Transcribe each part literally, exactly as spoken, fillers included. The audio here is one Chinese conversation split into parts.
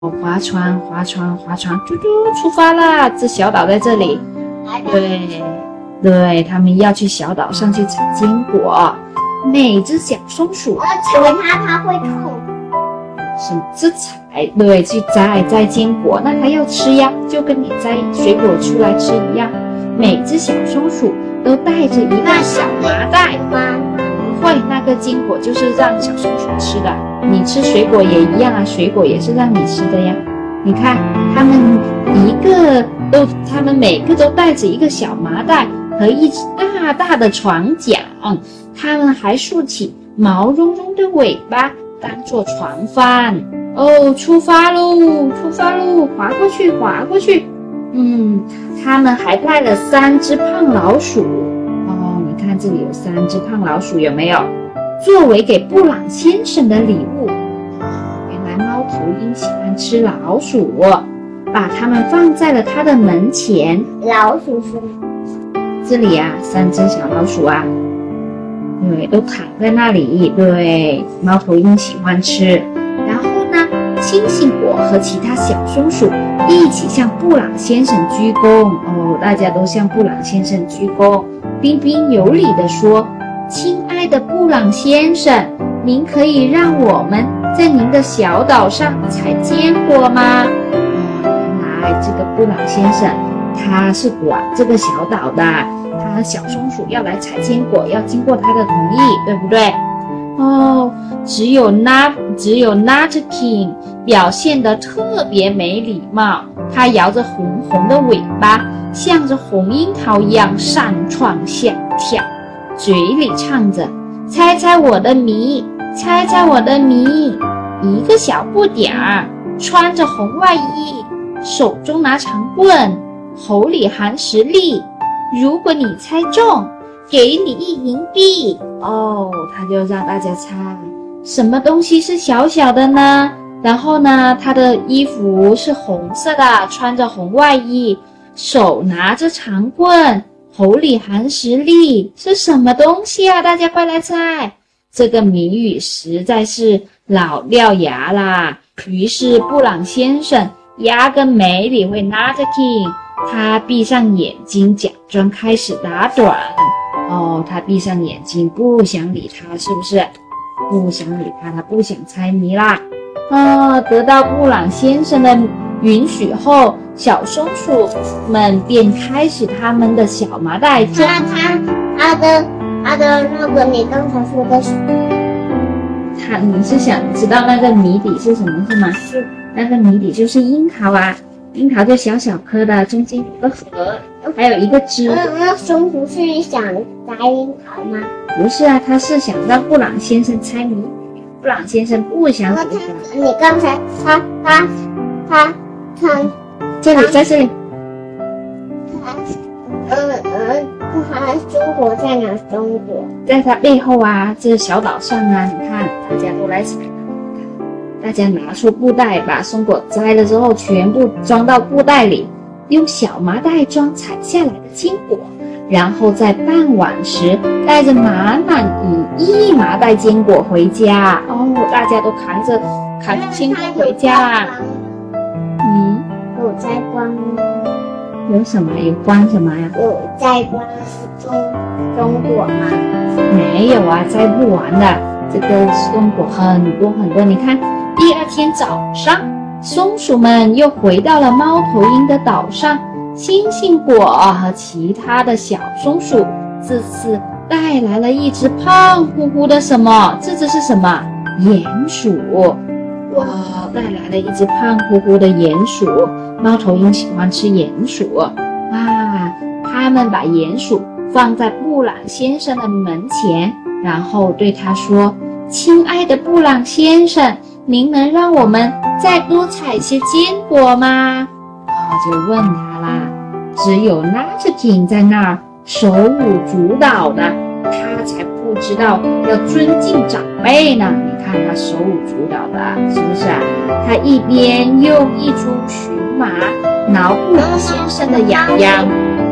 划船，划船，划船，嘟嘟，出发啦！这小岛在这里。对，对，他们要去小岛上去采坚果。每只小松鼠， 我踩它，它会痛。 什么？是采？对，去摘摘坚果，那它要吃呀，就跟你摘水果出来吃一样。每只小松鼠都带着一个小麻袋。不会，那个坚果就是让小松鼠吃的。你吃水果也一样啊，水果也是让你吃的呀。你看，他们一个都，他们每个都带着一个小麻袋和一只大大的船桨，他们还竖起毛茸茸的尾巴当做船帆。哦，出发喽，出发喽，划过去，划过去。嗯，他们还带了三只胖老鼠。哦，你看这里有三只胖老鼠，有没有？作为给布朗先生的礼物。原来猫头鹰喜欢吃老鼠，把它们放在了他的门前。 老鼠是这里啊，三只小老鼠啊，对，都躺在那里。对，猫头鹰喜欢吃。然后呢，星星果和其他小松鼠一起向布朗先生鞠躬。哦，大家都向布朗先生鞠躬，彬彬有礼地说：“亲爱的布朗先生，您可以让我们在您的小岛上采坚果吗？”哦，原来这个布朗先生他是管这个小岛的，他小松鼠要来采坚果，要经过他的同意，对不对？哦，只有 Nut 只有 Nutkin 表现得特别没礼貌，他摇着红红的尾巴，像着红樱桃一样上蹿下跳，嘴里唱着：“猜猜我的谜，猜猜我的谜。”一个小不点儿，穿着红外衣，手中拿长棍，口里含实力。如果你猜中，给你一银币。哦，他就让大家猜什么东西是小小的呢？然后呢，他的衣服是红色的，穿着红外衣，手拿着长棍，口里含实力，是什么东西啊？大家快来猜！这个谜语实在是老掉牙啦。于是布朗先生压根没理会 Nutkin， 他闭上眼睛，假装开始打盹。哦，他闭上眼睛，不想理他，是不是？不想理他，他不想猜谜啦。啊，得到布朗先生的允许后，小松鼠们便开始他们的小麻袋装。 他他他的他的那个你刚才说的是， 他你是想知道那个谜底是什么是吗？ 是那个谜底就是樱桃啊，樱桃就小小颗的，中间有个核，还有一个枝。 那那松鼠是想摘樱桃吗？ 不是啊，他是想让布朗先生猜谜。布朗先生不想理他。 你刚才他他他他这里在这里。 他嗯嗯，他中国在哪？中国在他背后啊，这小岛上啊，你看大家都来采。大家拿出布袋，把松果摘了之后，全部装到布袋里，用小麻袋装采下来的坚果，然后在傍晚时带着满满一一麻袋坚果回家。哦，大家都扛着扛着坚果回家。嗯， 有摘光吗？ 有什么？有光什么呀？ 有摘光中中果吗？ 没有啊，摘不完的。这个松果很多很多，你看。第二天早上，松鼠们又回到了猫头鹰的岛上。星星果和其他的小松鼠这次带来了一只胖乎乎的什么？这只是什么？鼹鼠。哇，带来了一只胖乎乎的鼹鼠。猫头鹰喜欢吃鼹鼠。哇，他们把鼹鼠放在布朗先生的门前，然后对他说：“亲爱的布朗先生，您能让我们再多采些坚果吗？”啊，就问他啦。只有 Nutkin 在那儿手舞足蹈的，他才不知道要尊敬长辈呢。你看他手舞足蹈的，是不是啊？他一边用一株荨麻挠布朗先生的痒痒，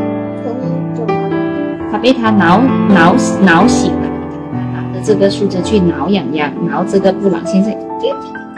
他被他挠挠挠醒了。拿着这个树枝去挠痒痒，挠这个布朗先生。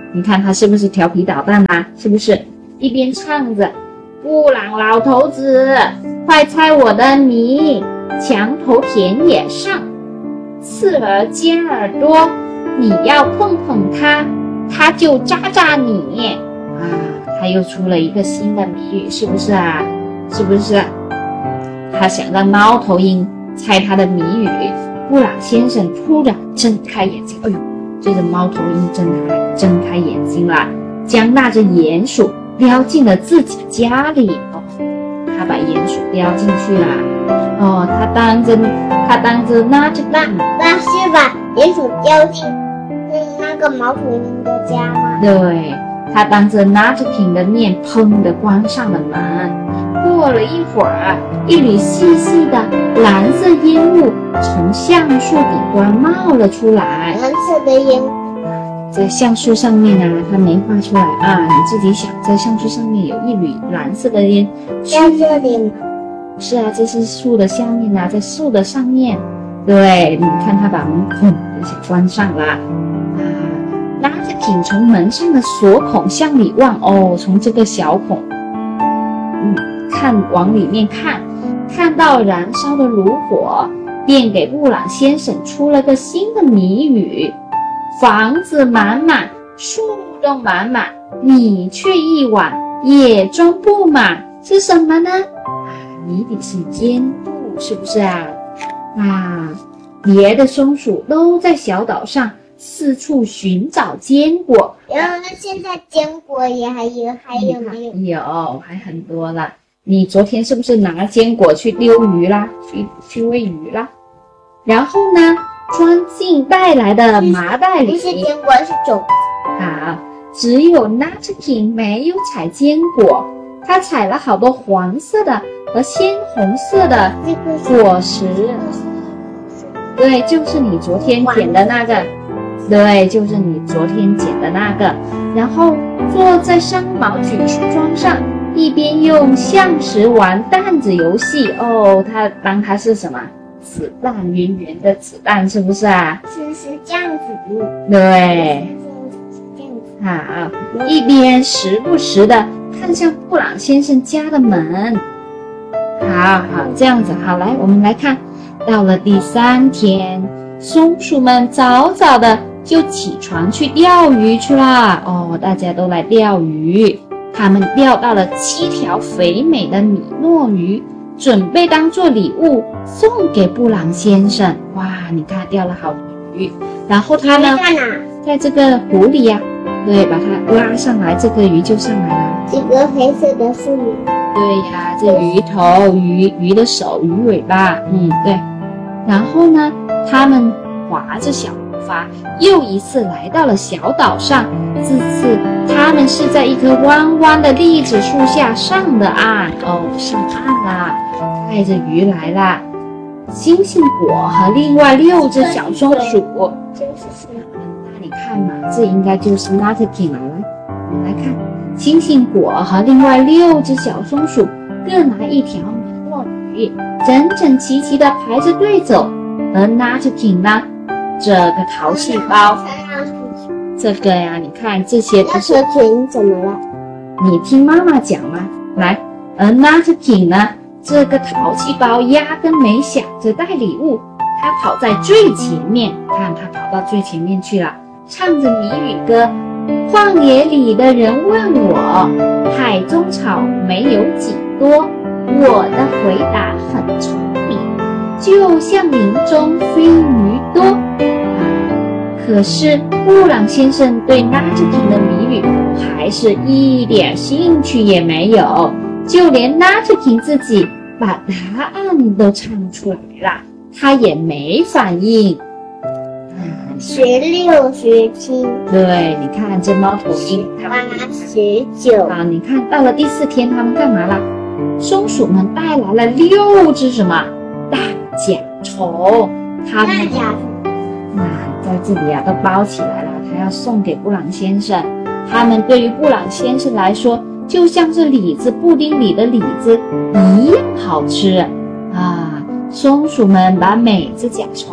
你看他是不是调皮捣蛋啊？是不是？一边唱着布朗老头子，快猜我的谜，墙头田野上，刺儿尖耳朵，你要碰碰它，它就扎扎你。啊，他又出了一个新的谜语，是不是啊？是不是？他想让猫头鹰猜他的谜语。布朗先生突然睁开眼睛，哎呦，这个猫头鹰睁开睁开眼睛了，将那只鼹鼠叼进了自己家里。哦，他把鼹鼠叼进去了。哦，他当着他当着那只那那是把鼹鼠叼进嗯那个猫头鹰的家吗？ 对，他当着那只瓶的面，砰的关上了门。过了一会儿，一缕细细的蓝色烟雾从橡树顶端冒了出来。 蓝色的烟雾在橡树上面啊，它没画出来啊，你自己想，在橡树上面有一缕蓝色的烟， 在这里吗？ 是啊，这是树的下面啊，在树的上面。对，你看它把门砰一下关上了啊，拉着挺从门上的锁孔向里望，哦，从这个小孔，嗯，看往里面看，看到燃烧的炉火，便给布朗先生出了个新的谜语。房子满满，树都满满，你却一碗也装不满，是什么呢？啊，谜底是坚固，是不是啊？啊，别的松鼠都在小岛上四处寻找坚果。 然后现在坚果也还有还有没有？ 有，还很多了。你昨天是不是拿坚果去溜鱼啦？去去喂鱼啦？然后呢？装进带来的麻袋里， 不是坚果，是种子。 好，只有 Nutkin 没有采坚果，他采了好多黄色的和鲜红色的果实。对，就是你昨天捡的那个。对，就是你昨天捡的那个。然后坐在三毛榉树桩上，一边用橡石玩弹子游戏。哦，他当他是什么？子弹，圆圆的子弹，是不是啊？ 是是这样子的。 对， 这样子。 好，一边时不时的看向布朗先生家的门。好好，这样子，好，来，我们来看，到了第三天，松鼠们早早的就起床去钓鱼去啦。哦，大家都来钓鱼，他们钓到了七条肥美的米诺鱼。准备当做礼物送给布朗先生。哇，你看钓了好多鱼，然后他呢， 在哪？ 在这个湖里呀、啊，对，把它拉上来，这个鱼就上来了。 这个黑色的是鱼。 对呀，这鱼头、鱼鱼的手、鱼尾巴，嗯，对。然后呢，他们划着小筏又一次来到了小岛上。这次他们是在一棵弯弯的栗子树下上的岸。哦，上岸啦！带着鱼来啦，星星果和另外六只小松鼠。 这是什么？ 那你看嘛，这应该就是 Nutkin 来了。我们来看，星星果和另外六只小松鼠各拿一条米诺鱼，整整齐齐地排着队走。而 Nutkin 呢，这个淘气包，这个呀，你看这些都是。 那蛇群怎么了？ 你听妈妈讲嘛。来，而 Nutkin 呢？这个淘气包压根没想着带礼物，他跑在最前面，看他跑到最前面去了，唱着谜语歌。旷野里的人问我，海中草没有几多，我的回答很聪明，就像林中飞鱼多。啊，可是布朗先生对 Nutkin 的谜语还是一点兴趣也没有，就连 Nutkin 自己把答案都唱出来了，他也没反应。 十六、十七， 对，你看这猫头鹰， 八、十九。 啊，你看到了第四天，他们干嘛了？松鼠们带来了六只什么大甲虫？他们大甲虫， 那在这里啊，都包起来了，他要送给布朗先生。他们对于布朗先生来说，就像是李子布丁里的李子一样好吃啊！松鼠们把每只甲虫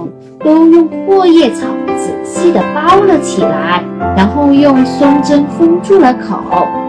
都用破叶草仔细地包了起来，然后用松针封住了口。